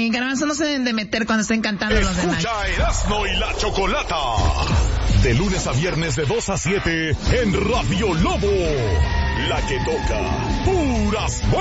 Garbanzo, no se deben de meter cuando estén cantando los demás. Escucha Erasmo y la Chocolata. De lunes a viernes de 2 a 7 en Radio Lobo. La que toca puras